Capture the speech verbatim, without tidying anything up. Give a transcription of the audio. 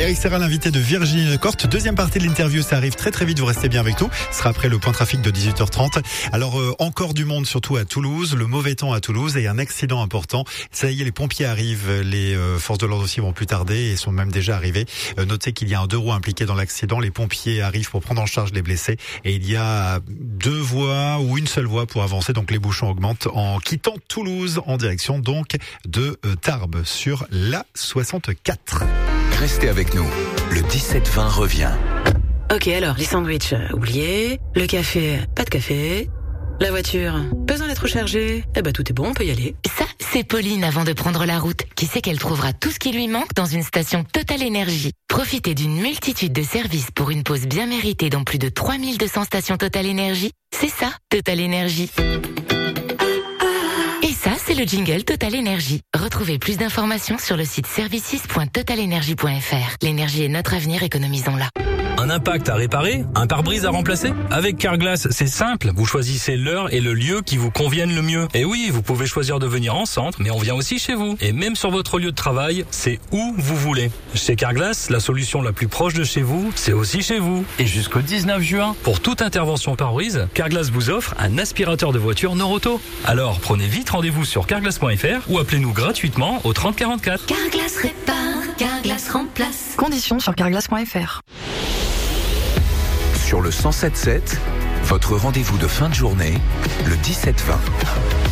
Eric Serra, l'invité de Virginie Lecorte. Deuxième partie de l'interview, ça arrive très très vite, vous restez bien avec nous. Ce sera après le point trafic de dix-huit heures trente. Alors euh, encore du monde, surtout à Toulouse, le mauvais temps à Toulouse et un accident important. Ça y est, les pompiers arrivent, les euh, forces de l'ordre aussi vont plus tarder et sont même déjà arrivés. Euh, notez qu'il y a un deux roues impliqué dans l'accident. Les pompiers arrivent pour prendre en charge les blessés et il y a deux voies ou une seule voie pour avancer. Donc les bouchons augmentent en quittant Toulouse en direction donc de euh, Tarbes sur la soixante-quatre. Restez avec nous, le dix-sept vingt revient. Ok, alors, les sandwichs, euh, oubliés. Le café, pas de café. La voiture, besoin d'être rechargée. Eh ben, tout est bon, on peut y aller. Ça, c'est Pauline avant de prendre la route, qui sait qu'elle trouvera tout ce qui lui manque dans une station Total Énergie. Profitez d'une multitude de services pour une pause bien méritée dans plus de trois mille deux cents stations Total Énergie. C'est ça, Total Énergie. Et ça, c'est le jingle Total Énergie. Retrouvez plus d'informations sur le site services point total énergie point f r. L'énergie est notre avenir, économisons-la. Un impact à réparer? Un pare-brise à remplacer? Avec Carglass, c'est simple. Vous choisissez l'heure et le lieu qui vous conviennent le mieux. Et oui, vous pouvez choisir de venir en centre, mais on vient aussi chez vous. Et même sur votre lieu de travail, c'est où vous voulez. Chez Carglass, la solution la plus proche de chez vous, c'est aussi chez vous. Et jusqu'au dix-neuf juin, pour toute intervention pare-brise, Carglass vous offre un aspirateur de voiture Noroto. Alors, prenez vite rendez-vous sur carglass point f r ou appelez-nous gratuitement au trente quarante-quatre. Carglass répare, Carglass remplace. Conditions sur carglass point f r. Sur le cent sept sept, votre rendez-vous de fin de journée, le dix-sept vingt.